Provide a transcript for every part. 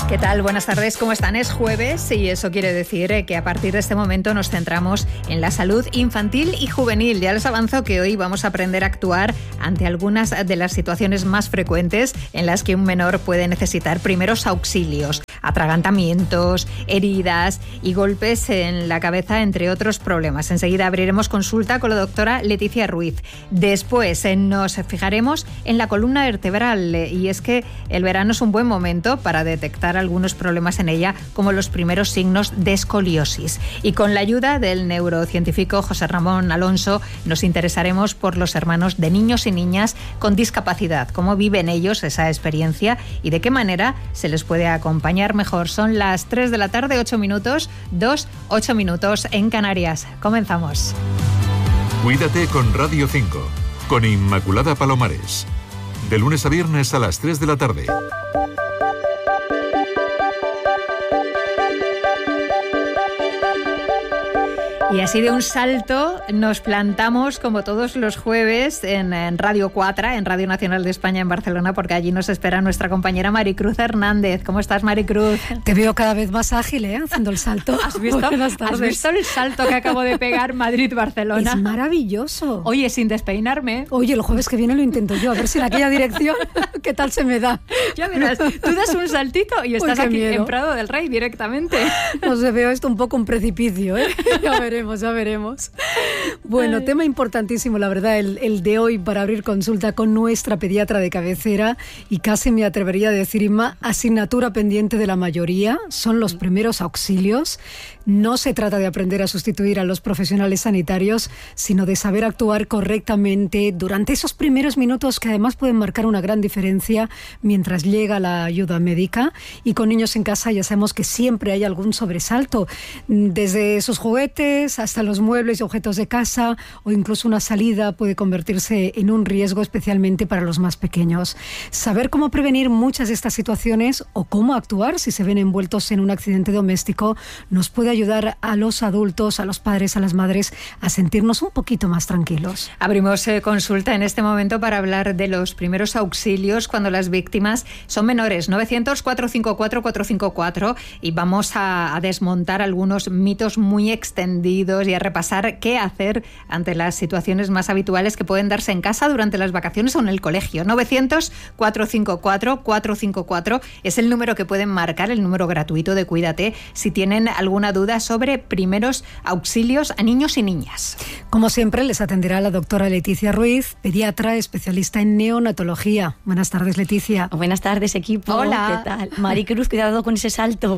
¿Qué tal? Buenas tardes, ¿cómo están? Es jueves y eso quiere decir que a partir de este momento nos centramos en la salud infantil y juvenil. Ya les avanzo que hoy vamos a aprender a actuar ante algunas de las situaciones más frecuentes en las que un menor puede necesitar primeros auxilios, atragantamientos, heridas y golpes en la cabeza, entre otros problemas. Enseguida abriremos consulta con la doctora Leticia Ruiz. Después nos fijaremos en la columna vertebral y es que el verano es un buen momento para detectar algunos problemas en ella, como los primeros signos de escoliosis. Y con la ayuda del neurocientífico José Ramón Alonso nos interesaremos por los hermanos de niños y niñas con discapacidad, cómo viven ellos esa experiencia y de qué manera se les puede acompañar mejor. Son las 3 de la tarde, 8 minutos, 8 minutos en Canarias. Comenzamos. Cuídate con Radio 5, con Inmaculada Palomares. De lunes a viernes a las 3 de la tarde. Y así de un salto nos plantamos, como todos los jueves, en Radio 4, en Radio Nacional de España en Barcelona, porque allí nos espera nuestra compañera Maricruz Hernández. ¿Cómo estás, Maricruz? Te veo cada vez más ágil, haciendo el salto. ¿Has visto el salto que acabo de pegar Madrid-Barcelona? Es maravilloso. Oye, sin despeinarme. Oye, el jueves que viene lo intento yo, a ver si en aquella dirección, ¿qué tal se me da? Ya verás, tú das un saltito y estás aquí en Prado del Rey directamente. No sé, veo esto un poco un precipicio, Ya veremos. Bueno, tema importantísimo, la verdad, el de hoy para abrir consulta con nuestra pediatra de cabecera y casi me atrevería a decir, Inma, asignatura pendiente de la mayoría, son los primeros auxilios. No se trata de aprender a sustituir a los profesionales sanitarios, sino de saber actuar correctamente durante esos primeros minutos que además pueden marcar una gran diferencia mientras llega la ayuda médica. Y con niños en casa ya sabemos que siempre hay algún sobresalto, desde sus juguetes hasta los muebles y objetos de casa, o incluso una salida puede convertirse en un riesgo, especialmente para los más pequeños. Saber cómo prevenir muchas de estas situaciones o cómo actuar si se ven envueltos en un accidente doméstico nos puede ayudar a los adultos, a los padres, a las madres a sentirnos un poquito más tranquilos. Abrimos consulta en este momento para hablar de los primeros auxilios cuando las víctimas son menores. 900-454-454 y vamos a desmontar algunos mitos muy extendidos y a repasar qué hacer ante las situaciones más habituales que pueden darse en casa durante las vacaciones o en el colegio. 900-454-454 es el número que pueden marcar, el número gratuito de Cuídate, si tienen alguna duda sobre primeros auxilios a niños y niñas. Como siempre, les atenderá la doctora Leticia Ruiz, pediatra especialista en neonatología. Buenas tardes, Leticia. Buenas tardes, equipo. Hola. ¿Qué tal? Maricruz, cuidado con ese salto.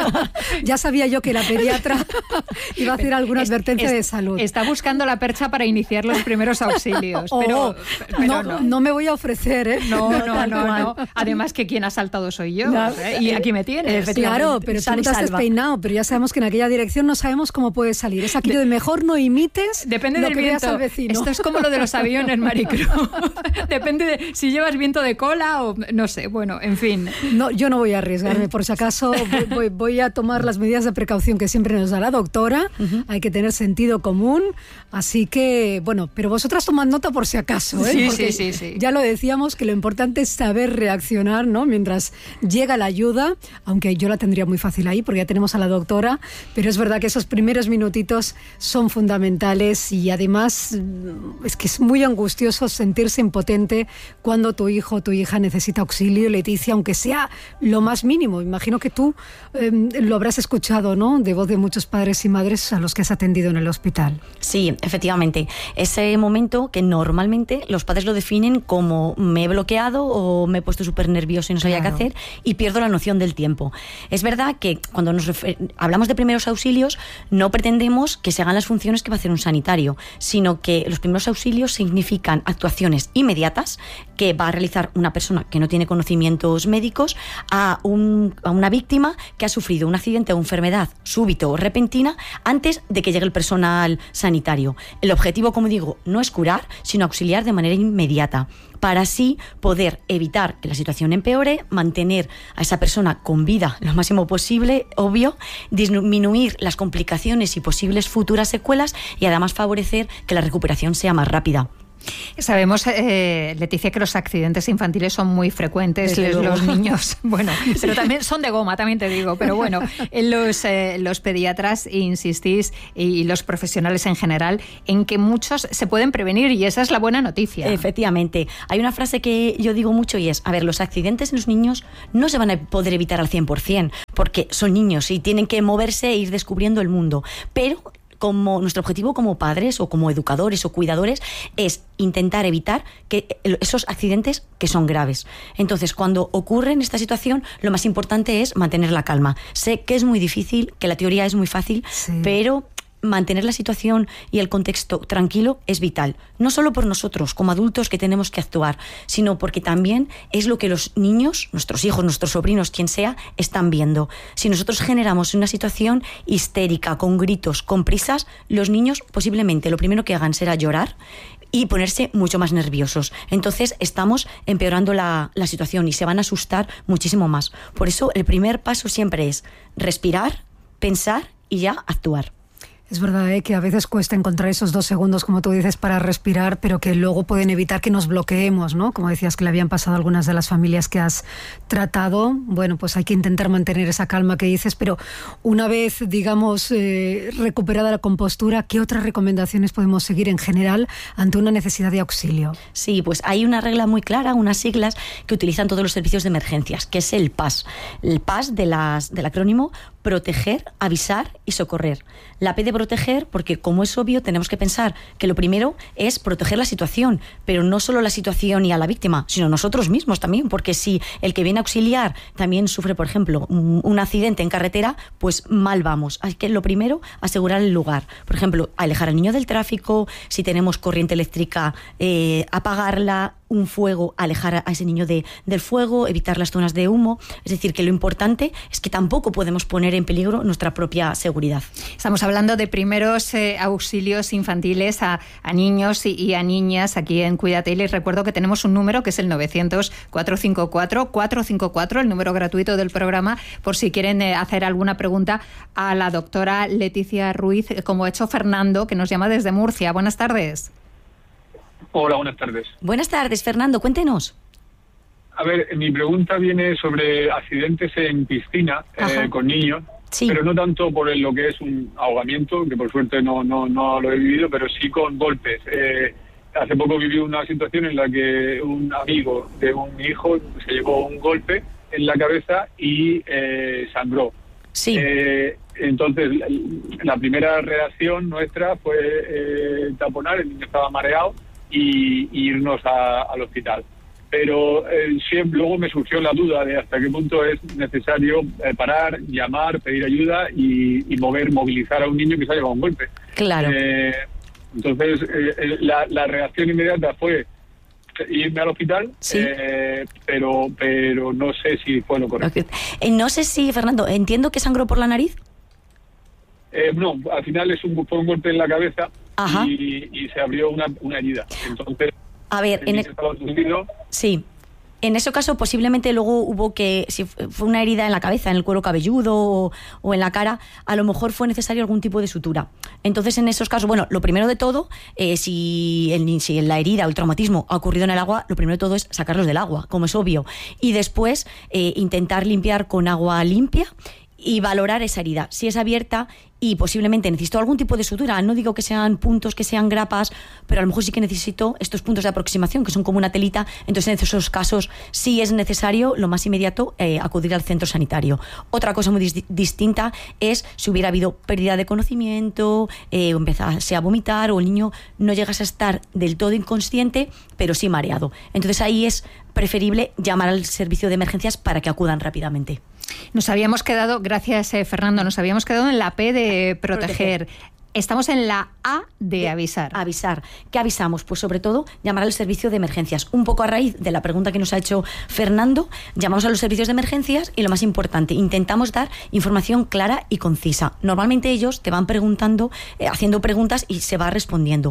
Ya sabía yo que la pediatra iba a hacer alguna advertencia de salud. Está buscando la percha para iniciar los primeros auxilios. Pero no me voy a ofrecer, No. Además que quien ha saltado soy yo. Y aquí me tienes. Claro, pero tú no te has despeinado, pero ya sabemos que en aquella dirección no sabemos cómo puede salir. Es aquello de mejor no imites. Depende del viento. Al vecino. Esto es como lo de los aviones, Maricruz. Depende de si llevas viento de cola o no sé. Bueno, en fin. No, yo no voy a arriesgarme. Por si acaso voy a tomar las medidas de precaución que siempre nos da la doctora. Hay que tener sentido común. Así que, bueno, pero vosotras tomad nota por si acaso, Sí. Ya lo decíamos, que lo importante es saber reaccionar, ¿no? Mientras llega la ayuda, aunque yo la tendría muy fácil ahí porque ya tenemos a la doctora, pero es verdad que esos primeros minutitos son fundamentales y además es que es muy angustioso sentirse impotente cuando tu hijo o tu hija necesita auxilio, Leticia, aunque sea lo más mínimo. Imagino que tú lo habrás escuchado, ¿no? De voz de muchos padres y madres a los que has atendido en el hospital. Sí, efectivamente. Ese momento que normalmente los padres lo definen como me he bloqueado o me he puesto súper nervioso y no sabía qué hacer y pierdo la noción del tiempo. Es verdad que cuando hablamos de primeros auxilios no pretendemos que se hagan las funciones que va a hacer un sanitario, sino que los primeros auxilios significan actuaciones inmediatas que va a realizar una persona que no tiene conocimientos médicos a una víctima que ha sufrido un accidente o enfermedad súbito o repentina antes de que llegue el personal sanitario. El objetivo, como digo, no es curar, sino auxiliar de manera inmediata, para así poder evitar que la situación empeore, mantener a esa persona con vida lo máximo posible, obvio, disminuir las complicaciones y posibles futuras secuelas y además favorecer que la recuperación sea más rápida. Sabemos, Leticia, que los accidentes infantiles son muy frecuentes. Los niños, bueno, pero también son de goma, también te digo. Pero bueno, los pediatras insistís, y los profesionales en general, en que muchos se pueden prevenir, y esa es la buena noticia. Efectivamente. Hay una frase que yo digo mucho y es, a ver, los accidentes en los niños no se van a poder evitar al 100%, porque son niños y tienen que moverse e ir descubriendo el mundo. Pero como nuestro objetivo como padres o como educadores o cuidadores es intentar evitar que esos accidentes que son graves. Entonces, cuando ocurre en esta situación, lo más importante es mantener la calma. Sé que es muy difícil, que la teoría es muy fácil, sí, pero mantener la situación y el contexto tranquilo es vital. No solo por nosotros, como adultos, que tenemos que actuar, sino porque también es lo que los niños, nuestros hijos, nuestros sobrinos, quien sea, están viendo. Si nosotros generamos una situación histérica, con gritos, con prisas, los niños posiblemente lo primero que hagan será llorar y ponerse mucho más nerviosos. Entonces estamos empeorando la situación y se van a asustar muchísimo más. Por eso el primer paso siempre es respirar, pensar y ya actuar. Es verdad que a veces cuesta encontrar esos 2 segundos, como tú dices, para respirar, pero que luego pueden evitar que nos bloqueemos, ¿no? Como decías que le habían pasado a algunas de las familias que has tratado. Bueno, pues hay que intentar mantener esa calma que dices, pero una vez, digamos, recuperada la compostura, ¿qué otras recomendaciones podemos seguir en general ante una necesidad de auxilio? Sí, pues hay una regla muy clara, unas siglas que utilizan todos los servicios de emergencias, que es el PAS. El PAS del acrónimo proteger, avisar y socorrer. La P de proteger, porque como es obvio, tenemos que pensar que lo primero es proteger la situación, pero no solo la situación y a la víctima, sino nosotros mismos también, porque si el que viene a auxiliar también sufre, por ejemplo, un accidente en carretera, pues mal vamos. Así que lo primero, asegurar el lugar. Por ejemplo, alejar al niño del tráfico, si tenemos corriente eléctrica, apagarla, un fuego, alejar a ese niño del fuego, evitar las zonas de humo. Es decir, que lo importante es que tampoco podemos poner en peligro nuestra propia seguridad. Estamos hablando de primeros auxilios infantiles a niños y a niñas aquí en Cuídate. Y les recuerdo que tenemos un número que es el 900-454-454, el número gratuito del programa, por si quieren hacer alguna pregunta a la doctora Leticia Ruiz, como ha hecho Fernando, que nos llama desde Murcia. Buenas tardes. Hola, buenas tardes. Buenas tardes, Fernando, cuéntenos. A ver, mi pregunta viene sobre accidentes en piscina con niños, sí, pero no tanto por lo que es un ahogamiento, que por suerte no lo he vivido, pero sí con golpes. Hace poco viví una situación en la que un amigo de un hijo se llevó un golpe en la cabeza y sangró. Sí. Entonces, la primera reacción nuestra fue taponar, el niño estaba mareado, y irnos al hospital. Pero siempre luego me surgió la duda de hasta qué punto es necesario parar, llamar, pedir ayuda y movilizar a un niño que se ha llevado un golpe. Claro. Entonces, la reacción inmediata fue irme al hospital, sí, pero no sé si fue lo correcto. Okay. No sé si, Fernando, entiendo que sangró por la nariz. No, al final fue un golpe en la cabeza. Y se abrió una herida. Entonces, a ver, sí. En ese caso, posiblemente luego hubo si fue una herida en la cabeza, en el cuero cabelludo o en la cara, a lo mejor fue necesario algún tipo de sutura. Entonces, en esos casos, bueno, lo primero de todo, si la herida o el traumatismo ha ocurrido en el agua, lo primero de todo es sacarlos del agua, como es obvio. Y después, intentar limpiar con agua limpia y valorar esa herida. Si es abierta y posiblemente necesito algún tipo de sutura, no digo que sean puntos, que sean grapas, pero a lo mejor sí que necesito estos puntos de aproximación, que son como una telita. Entonces, en esos casos, sí es necesario, lo más inmediato, acudir al centro sanitario. Otra cosa muy distinta es si hubiera habido pérdida de conocimiento, o empezase a vomitar, o el niño no llegase a estar del todo inconsciente, pero sí mareado. Entonces, ahí es preferible llamar al servicio de emergencias para que acudan rápidamente. Nos habíamos quedado, gracias Fernando, nos habíamos quedado en la P de proteger. Estamos en la A de avisar. Avisar. ¿Qué avisamos? Pues sobre todo llamar al servicio de emergencias. Un poco a raíz de la pregunta que nos ha hecho Fernando, llamamos a los servicios de emergencias y lo más importante, intentamos dar información clara y concisa. Normalmente ellos te van preguntando, haciendo preguntas y se va respondiendo.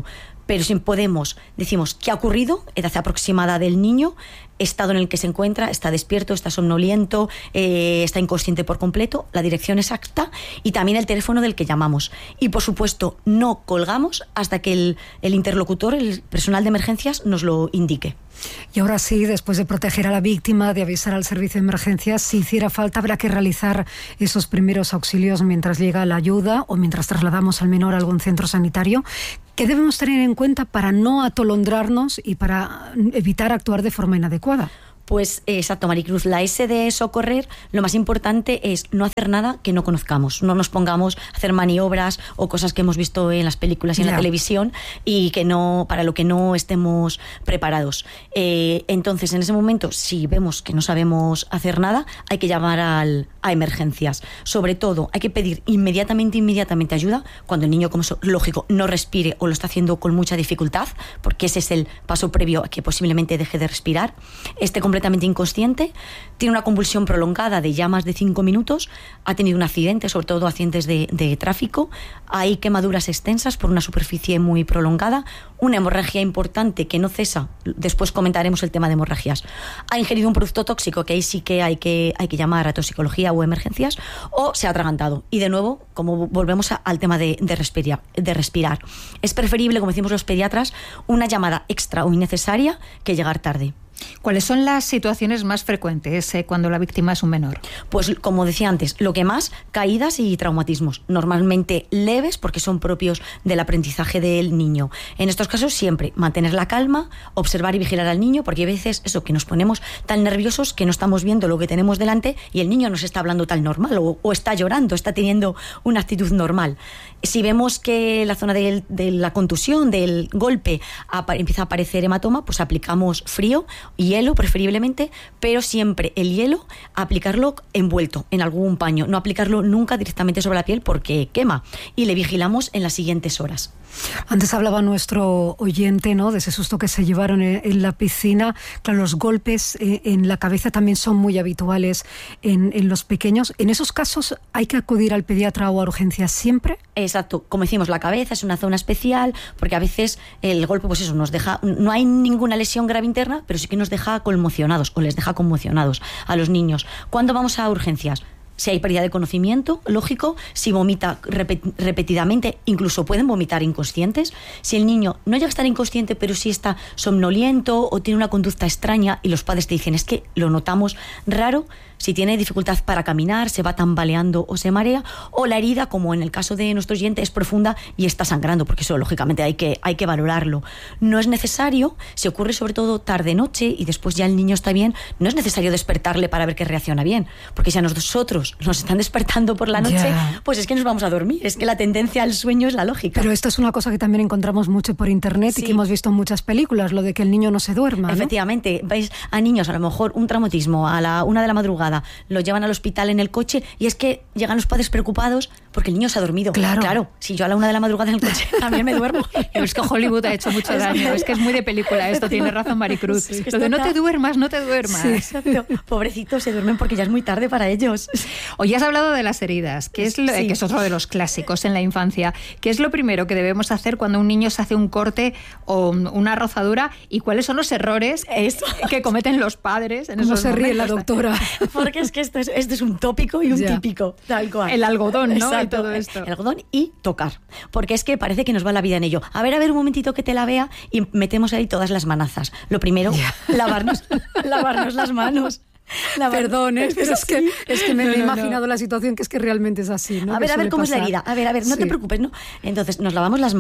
pero si podemos, decimos qué ha ocurrido, edad aproximada del niño, estado en el que se encuentra, está despierto, está somnoliento, está inconsciente por completo, la dirección exacta y también el teléfono del que llamamos. Y por supuesto, no colgamos hasta que el interlocutor, el personal de emergencias, nos lo indique. Y ahora sí, después de proteger a la víctima, de avisar al servicio de emergencias, si hiciera falta, habrá que realizar esos primeros auxilios mientras llega la ayuda o mientras trasladamos al menor a algún centro sanitario. ¿Qué debemos tener en cuenta para no atolondrarnos y para evitar actuar de forma inadecuada? Pues exacto, Maricruz, la S de socorrer, lo más importante es no hacer nada que no conozcamos, no nos pongamos a hacer maniobras o cosas que hemos visto en las películas y en la televisión y que no, para lo que no estemos preparados. Entonces, en ese momento, si vemos que no sabemos hacer nada, hay que llamar a emergencias. Sobre todo, hay que pedir inmediatamente ayuda cuando el niño, como es lógico, no respire o lo está haciendo con mucha dificultad, porque ese es el paso previo a que posiblemente deje de respirar. Completamente inconsciente, tiene una convulsión prolongada de ya más de 5 minutos, ha tenido un accidente, sobre todo accidentes de tráfico, hay quemaduras extensas por una superficie muy prolongada, una hemorragia importante que no cesa, después comentaremos el tema de hemorragias, ha ingerido un producto tóxico que ahí sí que hay que llamar a toxicología o emergencias, o se ha atragantado. Y de nuevo, como volvemos al tema de respirar. Es preferible, como decimos los pediatras, una llamada extra o innecesaria que llegar tarde. ¿Cuáles son las situaciones más frecuentes cuando la víctima es un menor? Pues como decía antes, lo que más, caídas y traumatismos, normalmente leves porque son propios del aprendizaje del niño. En estos casos siempre mantener la calma, observar y vigilar al niño, porque a veces eso, que nos ponemos tan nerviosos que no estamos viendo lo que tenemos delante y el niño nos está hablando tal normal o está llorando, está teniendo una actitud normal. Si vemos que la zona de la contusión, del golpe, empieza a aparecer hematoma, pues aplicamos frío, hielo preferiblemente, pero siempre el hielo aplicarlo envuelto en algún paño, no aplicarlo nunca directamente sobre la piel porque quema, y le vigilamos en las siguientes horas. Antes hablaba nuestro oyente, ¿no?, de ese susto que se llevaron en la piscina. Claro, los golpes en la cabeza también son muy habituales en los pequeños. ¿En esos casos hay que acudir al pediatra o a urgencias siempre? Exacto, como decimos, la cabeza es una zona especial porque a veces el golpe, pues eso, nos deja, no hay ninguna lesión grave interna, pero sí que nos deja conmocionados o les deja conmocionados a los niños. ¿Cuándo vamos a urgencias? Si hay pérdida de conocimiento, lógico, si vomita repetidamente, incluso pueden vomitar inconscientes. Si el niño no llega a estar inconsciente, pero sí está somnoliento o tiene una conducta extraña y los padres te dicen, es que lo notamos raro, si tiene dificultad para caminar, se va tambaleando o se marea, o la herida, como en el caso de nuestro oyente, es profunda y está sangrando, porque eso lógicamente hay que valorarlo. No es necesario, si ocurre sobre todo tarde-noche y después ya el niño está bien, no es necesario despertarle para ver que reacciona bien, porque si a nosotros nos están despertando por la noche, pues es que nos vamos a dormir, es que la tendencia al sueño es la lógica. Pero esto es una cosa que también encontramos mucho por internet y que hemos visto en muchas películas, lo de que el niño no se duerma, ¿no? Efectivamente, vais a niños, a lo mejor un traumatismo a la 1 de la madrugada, lo llevan al hospital en el coche y es que llegan los padres preocupados porque el niño se ha dormido. Claro, si yo a la 1 de la madrugada en el coche también me duermo. Pero es que Hollywood ha hecho mucho daño, es que es muy de película esto, tiene razón Maricruz. Es que lo de no te duermas. Sí, exacto. Pobrecitos, se duermen porque ya es muy tarde para ellos. Hoy has hablado de las heridas, que es otro de los clásicos en la infancia. ¿Qué es lo primero que debemos hacer cuando un niño se hace un corte o una rozadura? ¿Y cuáles son los errores que cometen los padres en esos momentos? ¿Cómo se ríe la doctora? Porque es que esto es un tópico y un típico, tal cual. El algodón, ¿no? Exacto, y todo esto. El algodón y tocar. Porque es que parece que nos va la vida en ello. A ver, un momentito que te la vea, y metemos ahí todas las manazas. Lo primero, lavarnos las manos. Perdón, pero es que me he imaginado la situación, que es que realmente es así, ¿no? A ver cómo es la herida. A ver, no te preocupes, ¿no? Entonces, nos lavamos las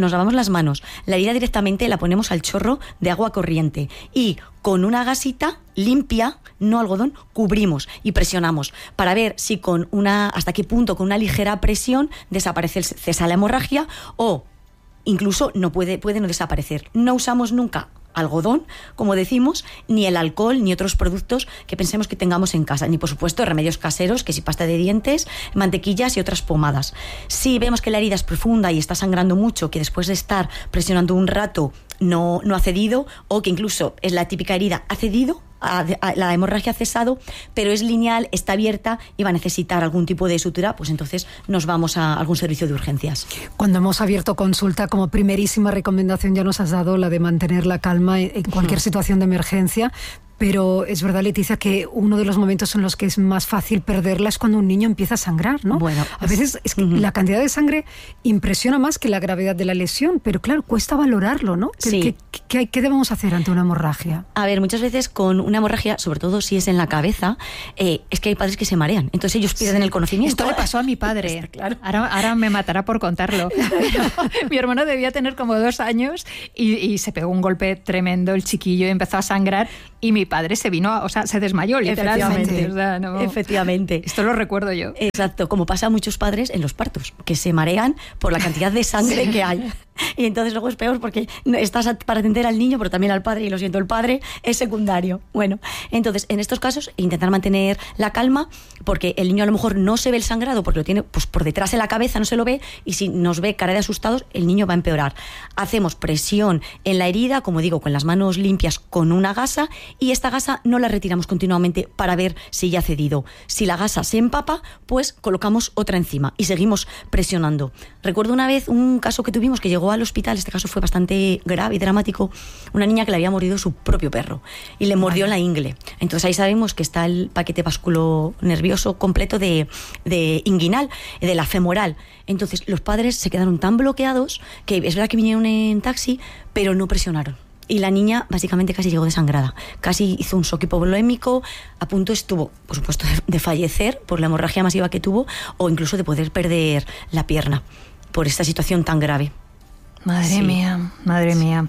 manos. La herida directamente la ponemos al chorro de agua corriente y con una gasita limpia, no algodón, cubrimos y presionamos para ver si hasta qué punto con una ligera presión cesa la hemorragia o incluso puede no desaparecer. No usamos nunca algodón, como decimos, ni el alcohol, ni otros productos que pensemos que tengamos en casa, ni por supuesto remedios caseros, que si pasta de dientes, mantequillas y otras pomadas. Si vemos que la herida es profunda y está sangrando mucho, que después de estar presionando un rato no ha cedido, o que incluso es la típica herida, ha cedido, la hemorragia ha cesado, pero es lineal, está abierta y va a necesitar algún tipo de sutura, pues entonces nos vamos a algún servicio de urgencias. Cuando hemos abierto consulta, como primerísima recomendación ya nos has dado la de mantener la calma en cualquier situación de emergencia. Pero es verdad, Leticia, que uno de los momentos en los que es más fácil perderla es cuando un niño empieza a sangrar, ¿no? Bueno, a veces es que la cantidad de sangre impresiona más que la gravedad de la lesión, pero claro, cuesta valorarlo, ¿no? Sí. ¿Qué debemos hacer ante una hemorragia? A ver, muchas veces con una hemorragia, sobre todo si es en la cabeza, es que hay padres que se marean, entonces ellos pierden el conocimiento. Esto le pasó a mi padre. Claro. Ahora me matará por contarlo. Mi hermano debía tener como 2 años y se pegó un golpe tremendo, el chiquillo, y empezó a sangrar. Y mi padre se desmayó literalmente. Efectivamente. Esto lo recuerdo yo. Exacto, como pasa a muchos padres en los partos, que se marean por la cantidad de sangre que hay. Y entonces luego es peor porque estás para atender al niño, pero también al padre, y lo siento, el padre es secundario. Bueno, entonces en estos casos intentar mantener la calma, porque el niño a lo mejor no se ve el sangrado porque lo tiene pues por detrás de la cabeza, no se lo ve, y si nos ve cara de asustados, el niño va a empeorar. Hacemos presión en la herida, como digo, con las manos limpias con una gasa, y esta gasa no la retiramos continuamente para ver si ya ha cedido. Si la gasa se empapa, pues colocamos otra encima y seguimos presionando. Recuerdo una vez un caso que tuvimos que llegó al hospital, este caso fue bastante grave y dramático, una niña que le había mordido su propio perro y le mordió la ingle. Entonces ahí sabemos que está el paquete vasculonervioso completo de inguinal, de la femoral. Entonces los padres se quedaron tan bloqueados que es verdad que vinieron en taxi, pero no presionaron. Y la niña básicamente casi llegó desangrada. Casi hizo un shock hipovolémico, a punto estuvo, por supuesto, de fallecer por la hemorragia masiva que tuvo, o incluso de poder perder la pierna por esta situación tan grave. Madre mía.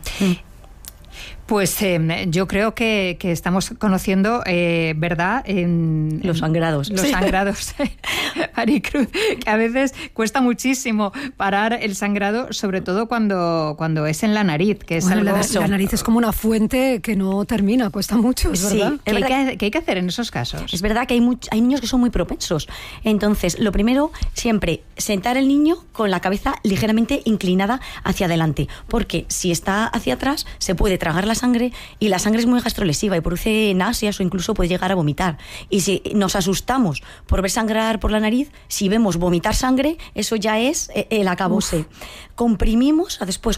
Pues yo creo que estamos conociendo, ¿verdad? Los sangrados. Los sangrados, Maricruz, que a veces cuesta muchísimo parar el sangrado, sobre todo cuando es en la nariz, que es algo... La nariz es como una fuente que no termina, cuesta mucho, es verdad. ¿Qué hay que hacer en esos casos? Es verdad que hay niños que son muy propensos. Entonces, lo primero, siempre sentar el niño con la cabeza ligeramente inclinada hacia adelante, porque si está hacia atrás, se puede tragar la sangre, y la sangre es muy gastrolesiva y produce náuseas o incluso puede llegar a vomitar. Y si nos asustamos por ver sangrar por la nariz, si vemos vomitar sangre, eso ya es el acabose. Comprimimos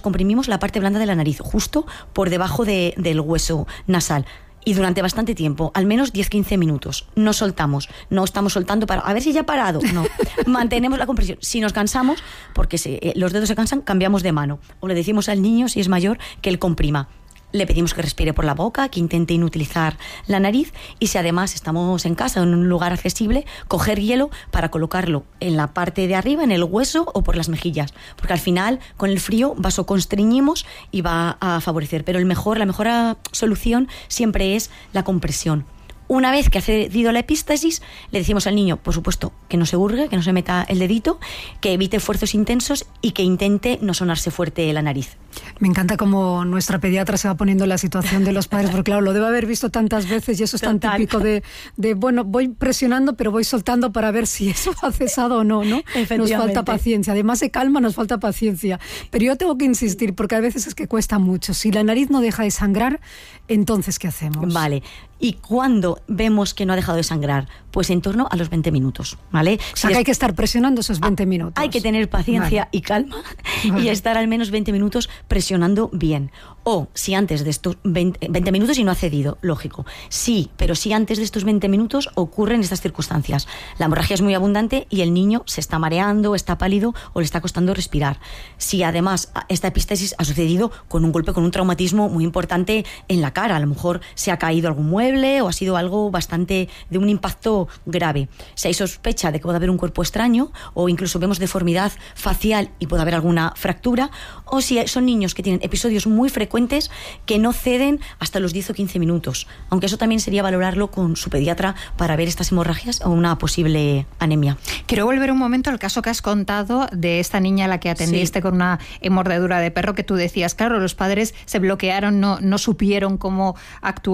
la parte blanda de la nariz, justo por debajo del hueso nasal. Y durante bastante tiempo, al menos 10-15 minutos, no soltamos, no estamos soltando para a ver si ya ha parado, no, mantenemos la compresión. Si nos cansamos, porque los dedos se cansan, cambiamos de mano, o le decimos al niño, si es mayor, que él comprima. Le pedimos que respire por la boca, que intente inutilizar la nariz, y si además estamos en casa, en un lugar accesible, coger hielo para colocarlo en la parte de arriba, en el hueso o por las mejillas, porque al final con el frío vasoconstreñimos y va a favorecer, pero la mejor solución siempre es la compresión. Una vez que ha cedido la epístasis, le decimos al niño, por supuesto, que no se hurgue, que no se meta el dedito, que evite esfuerzos intensos y que intente no sonarse fuerte la nariz. Me encanta cómo nuestra pediatra se va poniendo en la situación de los padres, porque claro, lo debe haber visto tantas veces y eso es tan típico de bueno, voy presionando pero voy soltando para ver si eso ha cesado o no, ¿no? Nos falta paciencia, además de calma nos falta paciencia, pero yo tengo que insistir porque a veces es que cuesta mucho. Si la nariz no deja de sangrar, entonces ¿qué hacemos? Vale. ¿Y cuándo vemos que no ha dejado de sangrar? Pues en torno a los 20 minutos, ¿vale? O sea, que hay que estar presionando esos 20 minutos. Hay que tener paciencia y calma y estar al menos 20 minutos presionando bien. O si antes de estos 20 minutos y no ha cedido, lógico. Sí, pero si antes de estos 20 minutos ocurren estas circunstancias. La hemorragia es muy abundante y el niño se está mareando, está pálido o le está costando respirar. Si además esta epistasis ha sucedido con un golpe, con un traumatismo muy importante en la cara, a lo mejor se ha caído algún mueble o ha sido algo bastante de un impacto grave. Si hay sospecha de que puede haber un cuerpo extraño o incluso vemos deformidad facial y puede haber alguna fractura, o si son niños que tienen episodios muy frecuentes que no ceden hasta los 10 o 15 minutos, aunque eso también sería valorarlo con su pediatra para ver estas hemorragias o una posible anemia. Quiero volver un momento al caso que has contado de esta niña a la que atendiste con una mordedura de perro, que tú decías, claro, los padres se bloquearon, no supieron cómo actuar.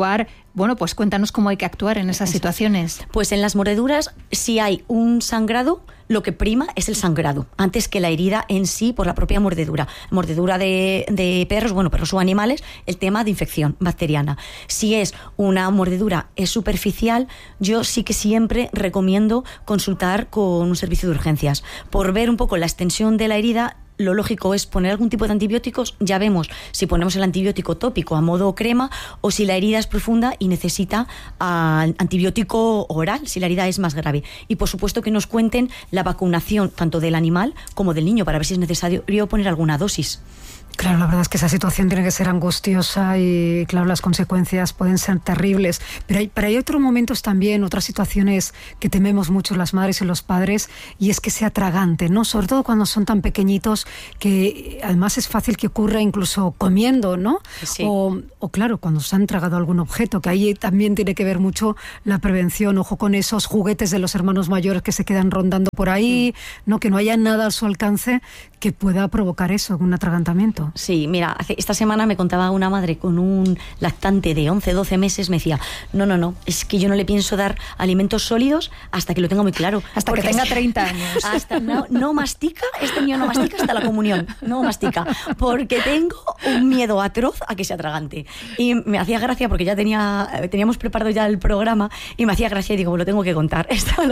Bueno, pues cuéntanos cómo hay que actuar en esas situaciones. Pues en las mordeduras, si hay un sangrado, lo que prima es el sangrado, antes que la herida en sí por la propia mordedura. Mordedura de perros, perros o animales, el tema de infección bacteriana. Si es una mordedura superficial, yo sí que siempre recomiendo consultar con un servicio de urgencias, por ver un poco la extensión de la herida. Lo lógico es poner algún tipo de antibióticos. Ya vemos si ponemos el antibiótico tópico a modo crema o si la herida es profunda y necesita antibiótico oral, si la herida es más grave. Y por supuesto que nos cuenten la vacunación tanto del animal como del niño para ver si es necesario poner alguna dosis. Claro, la verdad es que esa situación tiene que ser angustiosa y, claro, las consecuencias pueden ser terribles. Pero hay otros momentos también, otras situaciones que tememos mucho las madres y los padres, y es que se atraganten, ¿no? Sobre todo cuando son tan pequeñitos, que además es fácil que ocurra incluso comiendo, ¿no? Sí. O claro, cuando se han tragado algún objeto, que ahí también tiene que ver mucho la prevención. Ojo con esos juguetes de los hermanos mayores que se quedan rondando por ahí, ¿no? Que no haya nada a su alcance que pueda provocar eso, un atragantamiento. Sí, mira, esta semana me contaba una madre con un lactante de 11, 12 meses, me decía, no, es que yo no le pienso dar alimentos sólidos hasta que lo tenga muy claro. Hasta que tenga 30 años. Hasta no mastica, este niño no mastica hasta la comunión, no mastica, porque tengo un miedo atroz a que se atragante. Y me hacía gracia porque ya teníamos preparado ya el programa y me hacía gracia y digo, lo tengo que contar.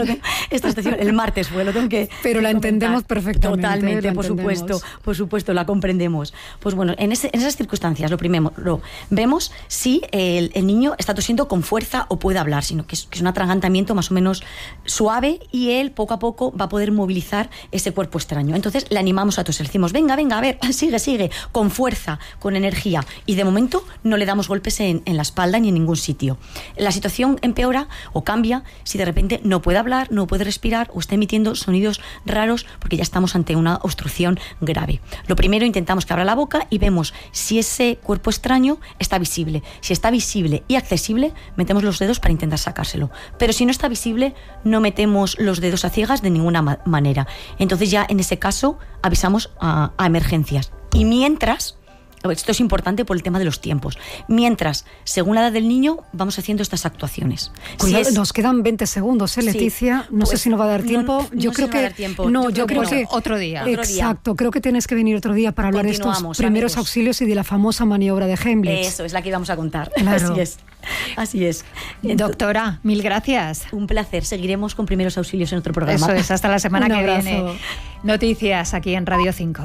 El martes lo tengo que Pero la entendemos perfectamente. Totalmente, por supuesto, la comprendemos. Pues bueno, en esas circunstancias, lo primero, vemos si el niño está tosiendo con fuerza o puede hablar, sino que es un atragantamiento más o menos suave y él poco a poco va a poder movilizar ese cuerpo extraño. Entonces le animamos a toser, decimos, venga, a ver, sigue, con fuerza, con energía. Y de momento no le damos golpes en la espalda ni en ningún sitio. La situación empeora o cambia si de repente no puede hablar, no puede respirar o está emitiendo sonidos raros porque ya estamos ante una obstrucción grave. Lo primero, intentamos que abra la boca y vemos si ese cuerpo extraño está visible. Si está visible y accesible, metemos los dedos para intentar sacárselo. Pero si no está visible, no metemos los dedos a ciegas de ninguna manera. Entonces ya en ese caso avisamos a emergencias. Y mientras, esto es importante por el tema de los tiempos, mientras, según la edad del niño, vamos haciendo estas actuaciones. Cuidado, nos quedan 20 segundos, Leticia. Sí, no sé si nos va a dar tiempo. Yo creo que otro día. Exacto, creo que tienes que venir otro día para hablar de estos primeros auxilios y de la famosa maniobra de Heimlich. Eso es la que íbamos a contar. Claro. Así es. Doctora, mil gracias. Un placer. Seguiremos con primeros auxilios en otro programa. Eso es, hasta la semana que viene. Noticias aquí en Radio 5.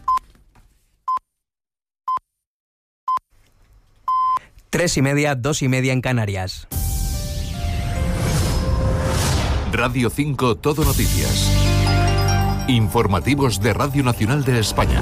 3:30, 2:30 en Canarias. Radio 5 Todo Noticias. Informativos de Radio Nacional de España.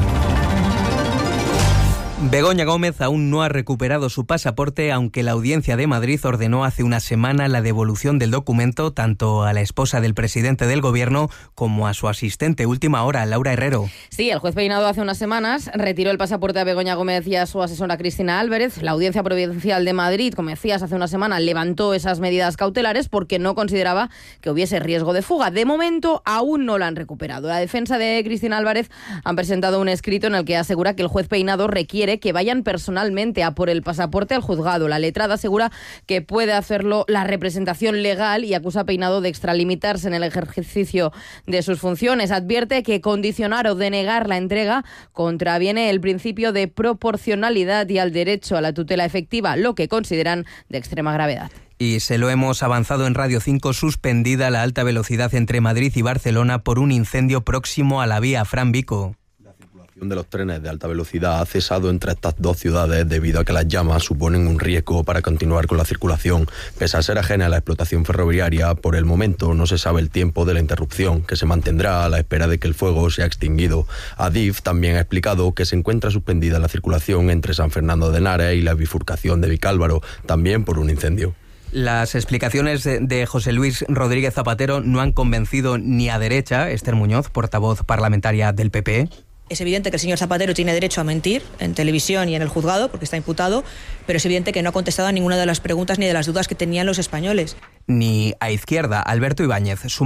Begoña Gómez aún no ha recuperado su pasaporte, aunque la Audiencia de Madrid ordenó hace una semana la devolución del documento tanto a la esposa del presidente del Gobierno como a su asistente última hora, Laura Herrero. Sí, el juez Peinado hace unas semanas retiró el pasaporte a Begoña Gómez y a su asesora Cristina Álvarez. La Audiencia Provincial de Madrid, como decías, hace una semana levantó esas medidas cautelares porque no consideraba que hubiese riesgo de fuga. De momento aún no la han recuperado. La defensa de Cristina Álvarez han presentado un escrito en el que asegura que el juez Peinado requiere que vayan personalmente a por el pasaporte al juzgado. La letrada asegura que puede hacerlo la representación legal y acusa a Peinado de extralimitarse en el ejercicio de sus funciones. Advierte que condicionar o denegar la entrega contraviene el principio de proporcionalidad y al derecho a la tutela efectiva, lo que consideran de extrema gravedad. Y se lo hemos avanzado en Radio 5, suspendida la alta velocidad entre Madrid y Barcelona por un incendio próximo a la vía Fran Vico. De los trenes de alta velocidad ha cesado entre estas dos ciudades debido a que las llamas suponen un riesgo para continuar con la circulación. Pese a ser ajena a la explotación ferroviaria, por el momento no se sabe el tiempo de la interrupción, que se mantendrá a la espera de que el fuego sea extinguido. Adif también ha explicado que se encuentra suspendida la circulación entre San Fernando de Henares y la bifurcación de Vicálvaro, también por un incendio. Las explicaciones de José Luis Rodríguez Zapatero no han convencido ni a derecha. Esther Muñoz, portavoz parlamentaria del PP. Es evidente que el señor Zapatero tiene derecho a mentir en televisión y en el juzgado, porque está imputado, pero es evidente que no ha contestado a ninguna de las preguntas ni de las dudas que tenían los españoles. Ni a izquierda, Alberto Ibáñez, Sumar.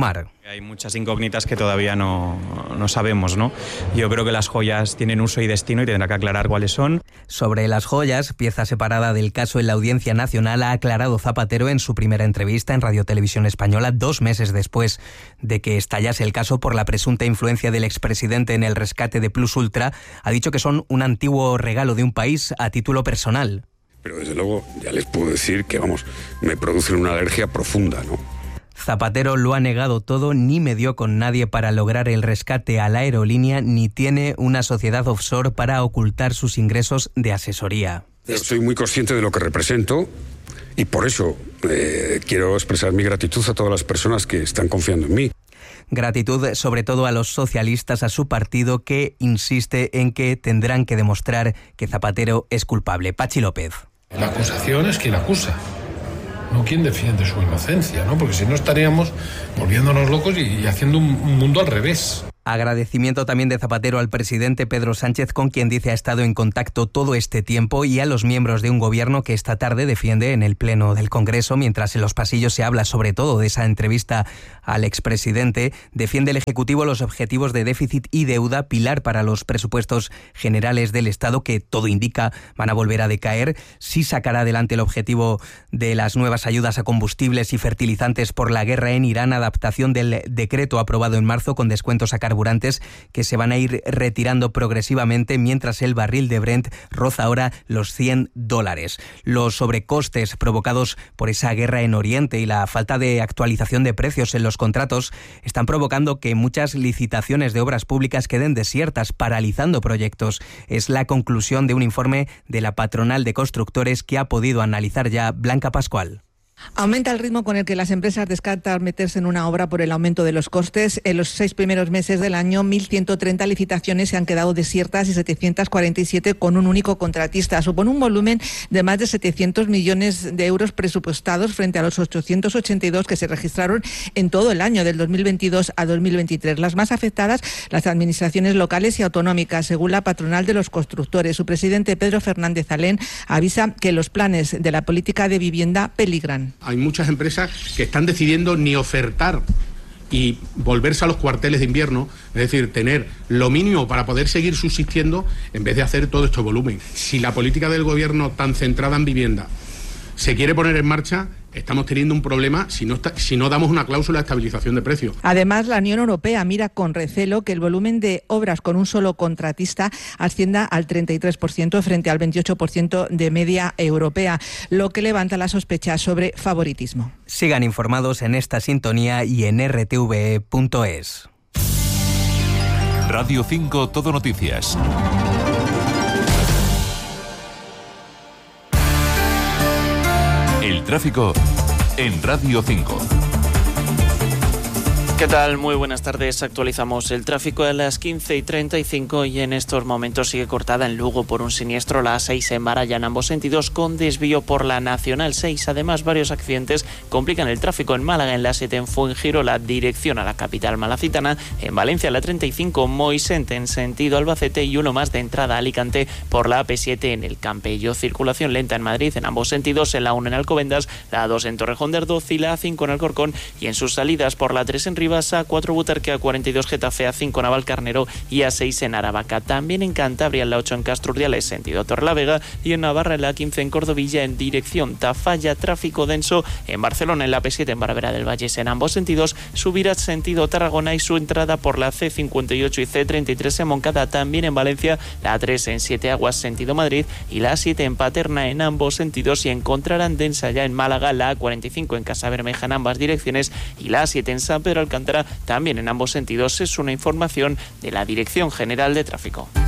Hay muchas incógnitas que todavía no sabemos, ¿no? Yo creo que las joyas tienen uso y destino y tendrá que aclarar cuáles son. Sobre las joyas, pieza separada del caso en la Audiencia Nacional, ha aclarado Zapatero en su primera entrevista en Radio Televisión Española 2 meses después de que estallase el caso por la presunta influencia del expresidente en el rescate de Plus Ultra. Ha dicho que son un antiguo regalo de un país a título personal. Pero desde luego ya les puedo decir que, me producen una alergia profunda, ¿no? Zapatero lo ha negado todo, ni medió con nadie para lograr el rescate a la aerolínea, ni tiene una sociedad offshore para ocultar sus ingresos de asesoría. Soy muy consciente de lo que represento y por eso quiero expresar mi gratitud a todas las personas que están confiando en mí. Gratitud sobre todo a los socialistas, a su partido, que insiste en que tendrán que demostrar que Zapatero es culpable. Pachi López. La acusación es quien acusa, no quien defiende su inocencia, ¿no? Porque si no estaríamos volviéndonos locos y haciendo un mundo al revés. Agradecimiento también de Zapatero al presidente Pedro Sánchez, con quien dice ha estado en contacto todo este tiempo, y a los miembros de un gobierno que esta tarde defiende en el Pleno del Congreso, mientras en los pasillos se habla sobre todo de esa entrevista al expresidente. Defiende el Ejecutivo los objetivos de déficit y deuda, pilar para los presupuestos generales del Estado, que todo indica van a volver a decaer. Sí sacará adelante el objetivo de las nuevas ayudas a combustibles y fertilizantes por la guerra en Irán, adaptación del decreto aprobado en marzo con descuentos a carburantes que se van a ir retirando progresivamente, mientras el barril de Brent roza ahora los $100. Los sobrecostes provocados por esa guerra en Oriente y la falta de actualización de precios en los contratos están provocando que muchas licitaciones de obras públicas queden desiertas, paralizando proyectos. Es la conclusión de un informe de la patronal de constructores que ha podido analizar ya Blanca Pascual. Aumenta el ritmo con el que las empresas descartan meterse en una obra por el aumento de los costes. En los 6 primeros meses del año, 1.130 licitaciones se han quedado desiertas y 747 con un único contratista. Supone un volumen de más de 700 millones de euros presupuestados frente a los 882 que se registraron en todo el año, del 2022 a 2023. Las más afectadas, las administraciones locales y autonómicas, según la patronal de los constructores. Su presidente, Pedro Fernández Alén, avisa que los planes de la política de vivienda peligran. Hay muchas empresas que están decidiendo ni ofertar y volverse a los cuarteles de invierno, es decir, tener lo mínimo para poder seguir subsistiendo en vez de hacer todo este volumen. Si la política del gobierno tan centrada en vivienda se quiere poner en marcha, estamos teniendo un problema si no damos una cláusula de estabilización de precios. Además, la Unión Europea mira con recelo que el volumen de obras con un solo contratista ascienda al 33% frente al 28% de media europea, lo que levanta la sospecha sobre favoritismo. Sigan informados en esta sintonía y en rtve.es. Radio 5 Todo Noticias. El tráfico en Radio 5. ¿Qué tal? Muy buenas tardes. Actualizamos el tráfico a las 15:35 y en estos momentos sigue cortada en Lugo por un siniestro la A6 en Maraya en ambos sentidos, con desvío por la Nacional 6. Además, varios accidentes complican el tráfico en Málaga, en la 7 en Fuengirola, dirección a la capital malacitana, en Valencia la 35 Moisente en sentido Albacete y uno más de entrada a Alicante por la AP7 en el Campello. Circulación lenta en Madrid en ambos sentidos, en la 1 en Alcobendas, la 2 en Torrejón de Ardoz y la A5 en Alcorcón, y en sus salidas por la 3 en Rivas, A4 Butarque, A42 Getafe, A5 Navalcarnero y A6 en Aravaca. También en Cantabria, en la 8 en Castro Urdiales, sentido Torrelavega, y en Navarra, en la 15 en Cordovilla, en dirección Tafalla. Tráfico denso en Barcelona, en la P7 en Barberá del Vallés, en ambos sentidos. Subirás sentido Tarragona y su entrada por la C58 y C33 en Moncada. También en Valencia, la A3 en Siete Aguas, sentido Madrid, y la A7 en Paterna, en ambos sentidos. Y encontrarán densa ya en Málaga, la A45 en Casabermeja en ambas direcciones, y la A7 en San Pedro Alcántara, también en ambos sentidos. Es una información de la Dirección General de Tráfico.